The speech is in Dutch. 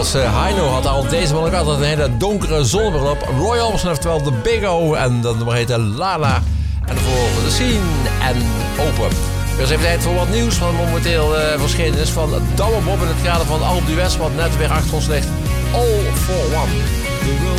Zelfs Heino had al deze man ook altijd een hele donkere zonnebril op. Roy Orbison, oftewel de Big O. En de nummer heette Lala. En voor The Scene en Open. Dus even tijd voor wat nieuws van momenteel verschenen is van Douwe Bob in het kader van Alpe d'Huez, wat net weer achter ons ligt. All for One.